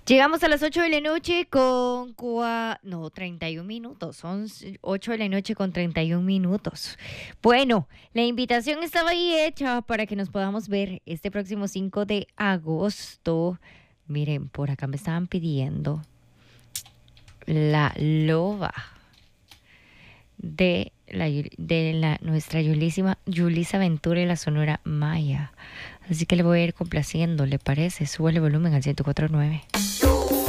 Llegamos a las 8 de la noche con 31 minutos. Son 8 de la noche con 31 minutos. Bueno, la invitación estaba ahí hecha para que nos podamos ver este próximo 5 de agosto. Miren, por acá me estaban pidiendo la loba de nuestra Yulisa Ventura y la Sonora Maya. Así que le voy a ir complaciendo, ¿le parece? Sube el volumen al 104.9.